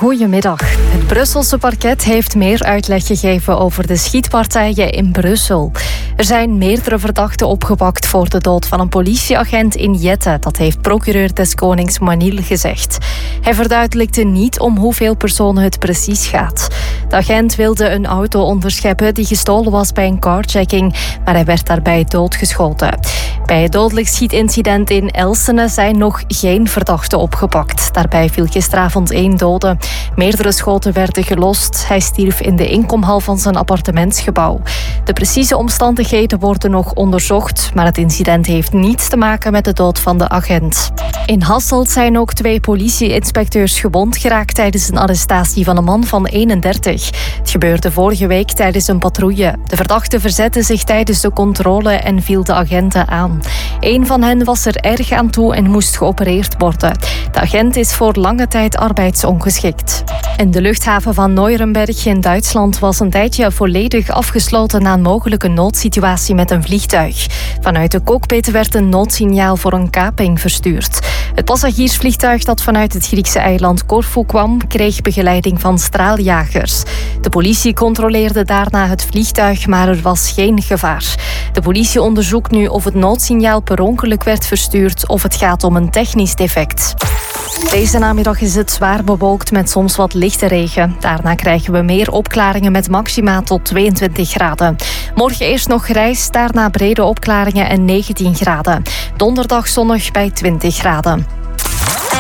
Goedemiddag. Het Brusselse parket heeft meer uitleg gegeven over de schietpartijen in Brussel. Er zijn meerdere verdachten opgepakt voor de dood van een politieagent in Jette. Dat heeft procureur des Konings Manil gezegd. Hij verduidelijkte niet om hoeveel personen het precies gaat. De agent wilde een auto onderscheppen die gestolen was bij een carjacking, maar hij werd daarbij doodgeschoten. Bij het dodelijk schietincident in Elsene zijn nog geen verdachten opgepakt. Daarbij viel gisteravond 1 dode. Meerdere schoten werden gelost. Hij stierf in de inkomhal van zijn appartementsgebouw. De precieze omstandigheden worden nog onderzocht, maar het incident heeft niets te maken met de dood van de agent. In Hasselt zijn ook 2 politie-inspecteurs gewond geraakt tijdens een arrestatie van een man van 31. Het gebeurde vorige week tijdens een patrouille. De verdachte verzette zich tijdens de controle en viel de agenten aan. Een van hen was er erg aan toe en moest geopereerd worden. De agent is voor lange tijd arbeidsongeschikt. En de luchthaven van Neurenberg in Duitsland was een tijdje volledig afgesloten na een mogelijke noodsituatie met een vliegtuig. Vanuit de cockpit werd een noodsignaal voor een kaping verstuurd. Het passagiersvliegtuig dat vanuit het Griekse eiland Corfu kwam, kreeg begeleiding van straaljagers. De politie controleerde daarna het vliegtuig, maar er was geen gevaar. De politie onderzoekt nu of het noodsignaal per ongeluk werd verstuurd of het gaat om een technisch defect. Deze namiddag is het zwaar bewolkt met soms wat lichte regen. Daarna krijgen we meer opklaringen met maxima tot 22 graden. Morgen eerst nog grijs, daarna brede opklaringen en 19 graden. Donderdag zonnig bij 20 graden.